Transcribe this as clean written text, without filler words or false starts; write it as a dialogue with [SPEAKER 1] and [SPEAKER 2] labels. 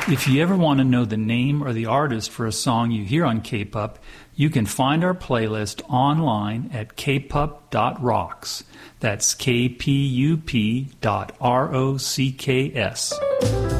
[SPEAKER 1] If you ever want to know the name or the artist for a song you hear on K-Pup, you can find our playlist online at kpup.rocks. That's kpup.rocks.